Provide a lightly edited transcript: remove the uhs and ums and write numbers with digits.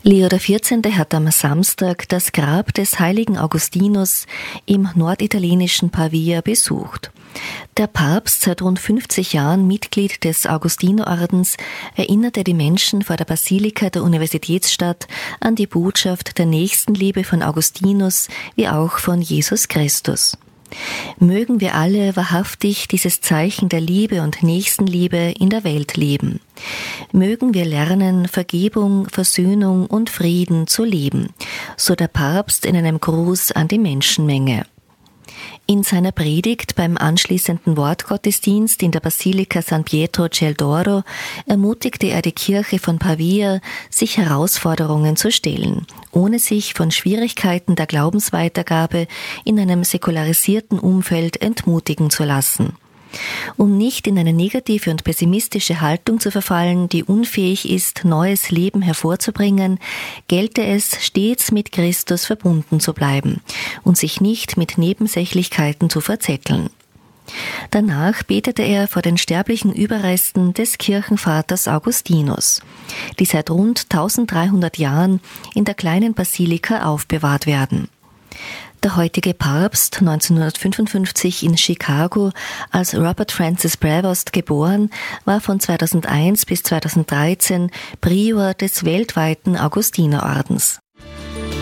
Leo XIV. Hat am Samstag das Grab des heiligen Augustinus im norditalienischen Pavia besucht. Der Papst, seit rund 50 Jahren Mitglied des Augustinerordens, erinnerte die Menschen vor der Basilika der Universitätsstadt an die Botschaft der Nächstenliebe von Augustinus wie auch von Jesus Christus. Mögen wir alle wahrhaftig dieses Zeichen der Liebe und Nächstenliebe in der Welt leben. Mögen wir lernen, Vergebung, Versöhnung und Frieden zu leben, so der Papst in einem Gruß an die Menschenmenge. In seiner Predigt beim anschließenden Wortgottesdienst in der Basilika San Pietro Cel d'Oro ermutigte er die Kirche von Pavia, sich Herausforderungen zu stellen, ohne sich von Schwierigkeiten der Glaubensweitergabe in einem säkularisierten Umfeld entmutigen zu lassen. Um nicht in eine negative und pessimistische Haltung zu verfallen, die unfähig ist, neues Leben hervorzubringen, gelte es, stets mit Christus verbunden zu bleiben und sich nicht mit Nebensächlichkeiten zu verzetteln. Danach betete er vor den sterblichen Überresten des Kirchenvaters Augustinus, die seit rund 1300 Jahren in der kleinen Basilika aufbewahrt werden. Der heutige Papst, 1955 in Chicago als Robert Francis Prevost geboren, war von 2001 bis 2013 Prior des weltweiten Augustinerordens.